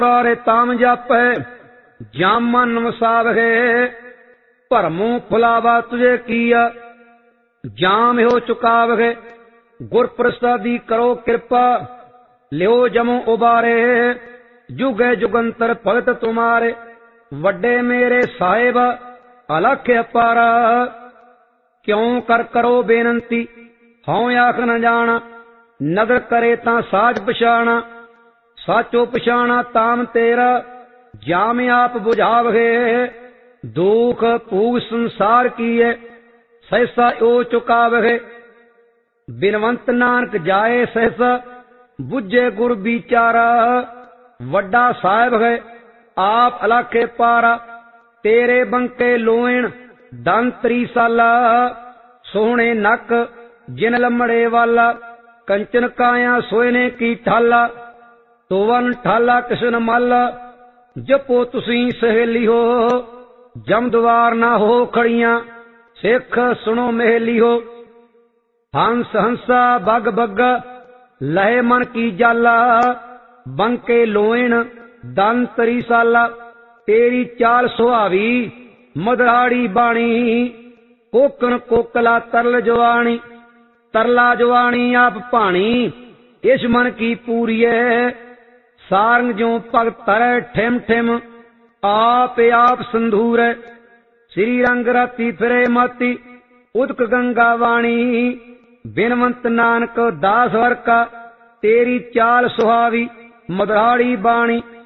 रे ताम जापै जाम मन वसावहे भरमो फुलावा तुझे किया जाम हो चुकावहे गुर प्रसादी करो कृपा लियो जमो उबारे जुगे जुगंतर भगत तुम्हारे वड्डे मेरे साहिब अलख अपारा क्यों कर करो बेनंती हूं आख न जाना नदर करे ता साज पछाणा साचो पछाणा ताम तेरा जाम आप बुझावहे दुख पूग संसार कीए सहसा ओ चुकावहे बिनवंत नानक जाए सहसा बुझे गुर बिचारा वड्डा साहिब है आप अलाखे पारा तेरे बंके लोएण दंतरी साला सोहने नक जिन लमड़े वाला कंचन काया सोयने की ठाला तोवन ठाला किसन माला जपो तुसी सहेली हो जम द्वार ना हो खड़ियां सिख सुनो मेहली हो हंस हंसा बग बग लहे मन की जाला बंके लोएण दंतरी साला तेरी चाल सुहावी मदराड़ी बाणी कोकन कोकला तरल जवानी तरला जवानी आप पानी इस मन की पूरी है सारंग जो पग तर ठेम ठेम आप संधूर श्री रंग राती फिरे माती उदक गंगा वाणी बिनवंत नानक दास वर का तेरी चाल सुहावी मदराड़ी बाणी